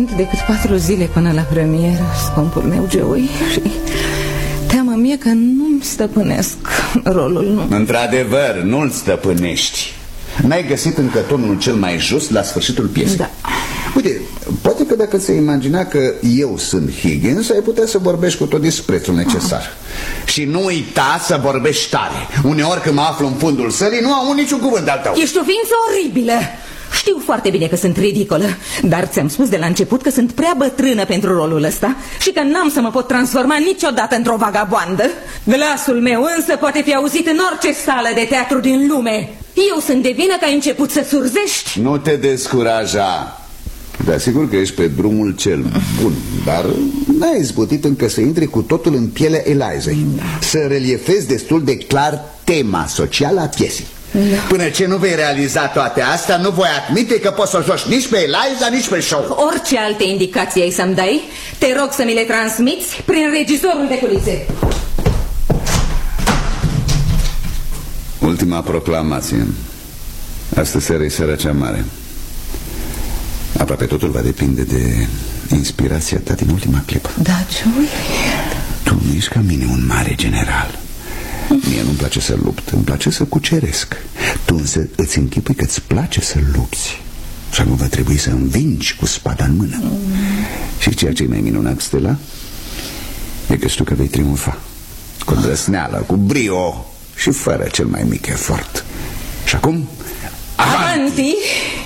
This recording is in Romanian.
decât 4 zile până la premieră, scumpul meu Joey, și teamă mie că nu-mi stăpânesc rolul, nu. Într-adevăr, nu-l stăpânești. N-ai găsit încă tonul cel mai just la sfârșitul piesei. Da. Uite, poate că dacă ți-ai imagina că eu sunt Higgins, ai putea să vorbești cu tot disprețul necesar. Și nu uita să vorbești tare. Uneori când mă aflu în fundul sălii, nu au niciun cuvânt al tău. Ești o ființă oribilă. Știu foarte bine că sunt ridicolă, dar ți-am spus de la început că sunt prea bătrână pentru rolul ăsta și că n-am să mă pot transforma niciodată într-o vagabondă. Glasul meu însă poate fi auzit în orice sală de teatru din lume. Eu sunt de vină că ai început să surzești. Nu te descuraja. Te asigur că ești pe drumul cel bun, dar n-ai izbutit încă să intri cu totul în pielea Elizei, să reliefezi destul de clar tema socială a piesei. Până ce nu vei realiza toate astea, nu voi admite că poți să joci nici pe Eliza, nici pe show. Orice alte indicații ai să-mi dai, te rog să mi le transmiți prin regizorul de culise. Ultima proclamație. Astăzi seara e seara cea mare. Aproape totul va depinde de inspirația ta din ultima clipă. Da, Joey? Tu nu ești ca mine un mare general. Mie nu-mi place să lupt, îmi place să cuceresc. Tu însă îți închipui că îți place să lupți. Și acum va trebui să învingi cu spada în mână. Și ceea ce e mai minunat, Stella, e că știu că vei triumfa. Cu îndrăsneală, cu brio și fără cel mai mic efort. Și acum, avanti!